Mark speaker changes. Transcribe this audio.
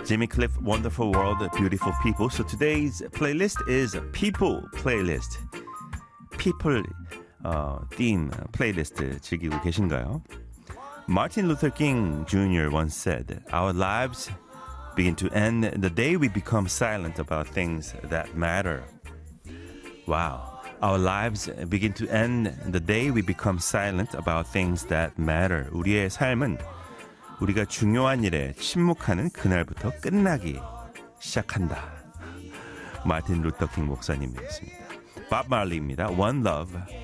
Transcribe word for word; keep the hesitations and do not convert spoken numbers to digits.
Speaker 1: Jimmy Cliff, Wonderful World, Beautiful People. So today's playlist is People playlist. People 어, theme 플레이리스트 즐기고 계신가요? Martin Luther King Junior once said, "Our lives begin to end the day we become silent about things that matter." Wow. Our lives begin to end the day we become silent about things that matter. 우리의 삶은 우리가 중요한 일에 침묵하는 그날부터 끝나기 시작한다. 마틴 루터 킹 목사님이었습니다. 밥 말리입니다. One Love.